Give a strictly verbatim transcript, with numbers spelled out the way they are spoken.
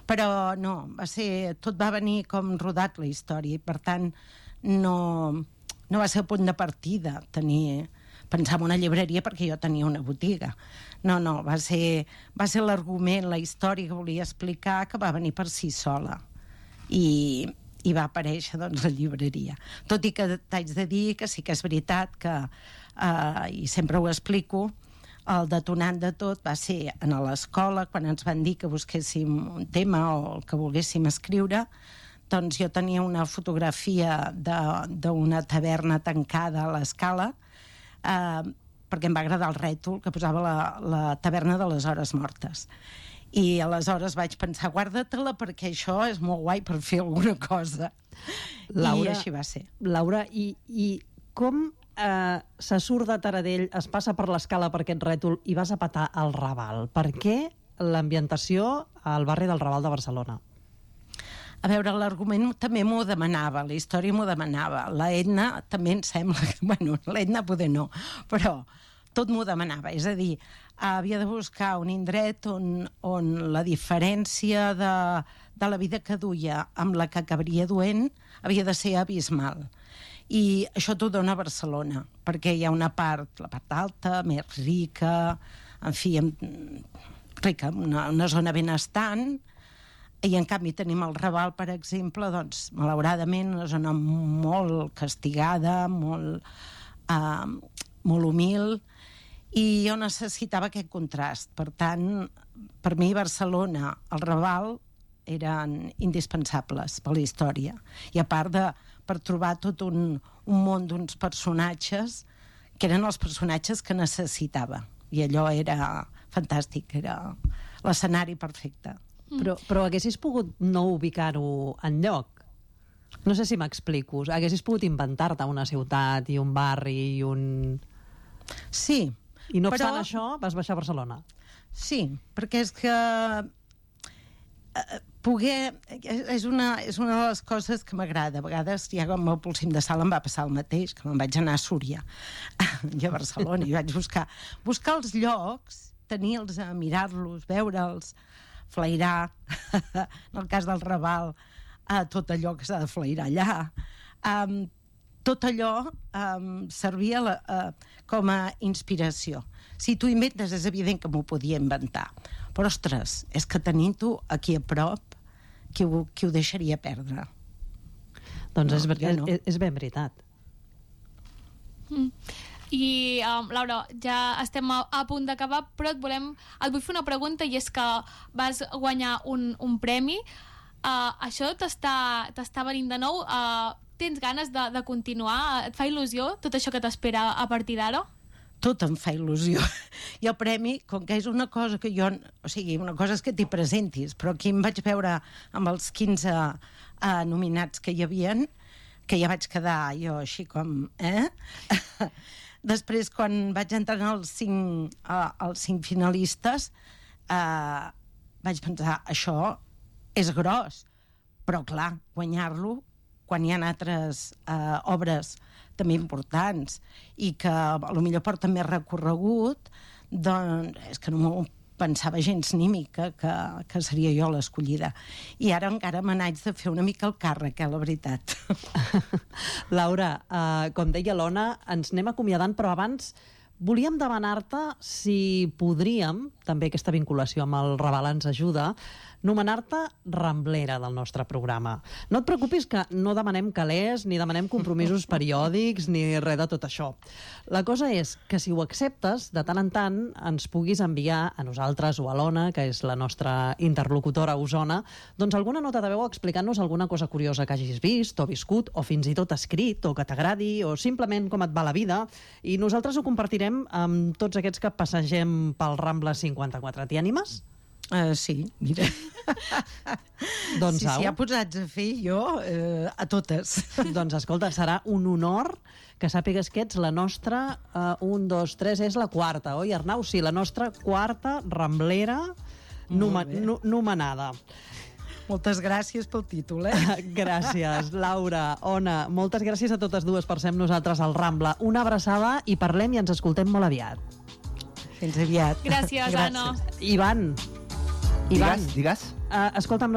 Però no, va ser, tot va venir com rodat la història i per tant no, no va ser a punt de partida tenir, pensar en una llibreria perquè jo tenia una botiga. No, no, va ser, va ser l'argument, la història que volia explicar que va venir per si sola i, i va aparèixer doncs la llibreria. Tot i que t'haig de dir que sí que és veritat que, eh, i sempre ho explico, el detonant de tot va ser a l'escola, quan ens van dir que busquéssim un tema o que volguéssim escriure, doncs jo tenia una fotografia d'una taverna tancada a l'Escala, eh, perquè em va agradar el rètol que posava la, la taverna de les hores mortes. I aleshores vaig pensar, guarda-te-la perquè això és molt guai per fer alguna cosa. Laura, I així va ser. Laura, i, i com eh, se surt de Taradell, es passa per l'Escala per aquest rètol i vas a petar al Raval? Per què l'ambientació al barri del Raval de Barcelona? A veure, l'argument també m'ho demanava, la història m'ho demanava. La Edna també em sembla que... Bueno, l'Edna poder no, però tot m'ho demanava. És a dir, havia de buscar un indret on, on la diferència de, de la vida que duia amb la que acabaria duent havia de ser abismal. I això t'ho dona a Barcelona, perquè hi ha una part, la part alta, més rica, en fi, rica, una, una zona benestant, i en canvi tenim el Raval, per exemple, doncs, malauradament, una zona molt castigada, molt, eh, molt humil, i jo necessitava aquest contrast. Per tant, per mi Barcelona, el Raval, eren indispensables per la història. I a part de, per trobar tot un, un món d'uns personatges que eren els personatges que necessitava. I allò era fantàstic, era l'escenari perfecte. Però, però haguessis pogut no ubicar-ho enlloc? No sé si m'explico. Haguessis pogut inventar-te una ciutat i un barri i un... Sí. I no obstant però... això, vas baixar a Barcelona. Sí, perquè és que eh, poder... És una, és una de les coses que m'agrada. A vegades, ja com el Polsim de Sala em va passar el mateix, que me'n vaig anar a Súria, i a Barcelona, i vaig buscar, buscar els llocs, tenir-los, mirar-los, veure'ls, flairar, en el cas del Raval, eh, tot allò que s'ha de flairar allà. Um, tot allò um, servia la, uh, com a inspiració. Si tu inventes, és evident que m'ho podia inventar. Però, ostres, és que tenint-ho aquí a prop, qui ho, qui ho deixaria perdre? Doncs no, és, no. és, és ben veritat. Mm. I, um, Laura, ja estem a, a punt d'acabar, però et, volem, et vull fer una pregunta, i és que vas guanyar un, un premi. Uh, això t'està venint de nou? Uh, tens ganes de, de continuar? Et fa il·lusió tot això que t'espera a partir d'ara? Tot em fa il·lusió. I el premi, com que és una cosa que jo... O sigui, una cosa és que t'hi presentis, però aquí em vaig veure amb els quinze uh, nominats que hi havien, que ja vaig quedar jo així com... Eh? Després, quan vaig entrar en els cinc, uh, els cinc finalistes, uh, vaig pensar, això és gros, però clar, guanyar-lo quan hi ha altres uh, obres també importants i que potser porten més recorregut, doncs és que no m'ho pensava gens ni mica que, que seria jo l'escollida. I ara encara me n'haig de fer una mica el càrrec, eh, la veritat. Laura, uh, com deia l'Ona, ens anem acomiadant, però abans volíem demanar-te si podríem, també aquesta vinculació amb el Raval ens ajuda, nomenar-te Ramblera del nostre programa. No et preocupis que no demanem calés, ni demanem compromisos periòdics, ni res de tot això. La cosa és que si ho acceptes, de tant en tant ens puguis enviar a nosaltres o a l'Ona, que és la nostra interlocutora a Osona, doncs alguna nota de veu explicant-nos alguna cosa curiosa que hagis vist o viscut, o fins i tot escrit, o que t'agradi, o simplement com et va la vida, i nosaltres ho compartirem amb tots aquests que passegem pel Rambla cinquanta-quatre. T'hi animes? Uh, sí, mira. Doncs sí, au. si ha posats a fer jo, uh, a totes. Doncs escolta, serà un honor que sàpigues que ets la nostra, uh, un, dos, tres, és la quarta, oi, Arnau? Sí, la nostra quarta Ramblera numa, nu, nomenada. Moltes gràcies pel títol, eh? Gràcies, Laura, Ona, moltes gràcies a totes dues per ser amb nosaltres al Rambla. Una abraçada i parlem i ens escoltem molt aviat. Fins aviat. Gràcies, gràcies. Anna. Ivan. Ivan. Digues, digues. Uh, escolta'm,